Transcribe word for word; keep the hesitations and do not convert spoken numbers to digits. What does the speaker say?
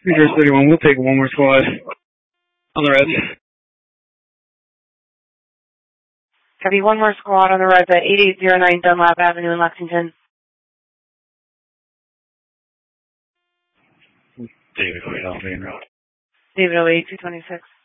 New Jersey thirty-one, we'll take one more squad on the red. Copy, one more squad on the red at eighty-eight oh nine Dunlap Avenue in Lexington. David, wait, I'll be in route. David oh eight, two twenty-six.